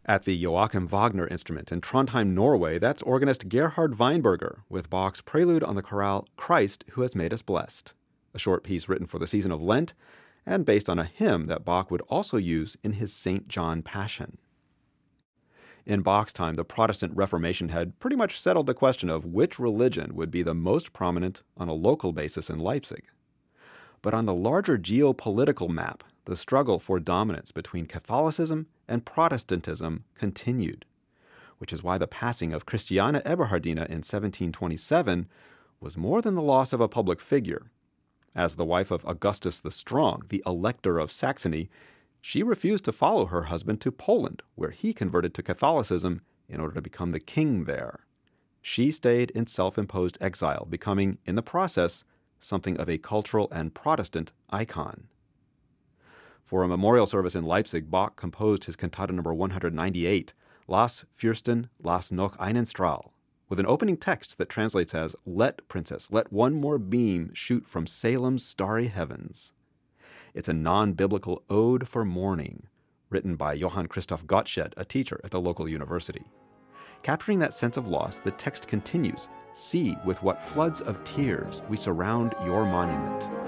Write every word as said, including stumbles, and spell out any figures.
At the Joachim Wagner Instrument in Trondheim, Norway, that's organist Gerhard Weinberger with Bach's prelude on the chorale Christ Who Has Made Us Blessed, a short piece written for the season of Lent and based on a hymn that Bach would also use in his Saint John Passion. In Bach's time, the Protestant Reformation had pretty much settled the question of which religion would be the most prominent on a local basis in Leipzig. But on the larger geopolitical map, the struggle for dominance between Catholicism and Protestantism continued, which is why the passing of Christiane Eberhardina in seventeen twenty-seven was more than the loss of a public figure. As the wife of Augustus the Strong, the Elector of Saxony, she refused to follow her husband to Poland, where he converted to Catholicism in order to become the king there. She stayed in self-imposed exile, becoming, in the process, something of a cultural and Protestant icon. For a memorial service in Leipzig, Bach composed his cantata number one hundred ninety-eight, Lass Fürsten, lass noch einen Strahl, with an opening text that translates as, "Let, princess, let one more beam shoot from Salem's starry heavens." It's a non-biblical ode for mourning, written by Johann Christoph Gottsched, a teacher at the local university. Capturing that sense of loss, the text continues, "See with what floods of tears we surround your monument."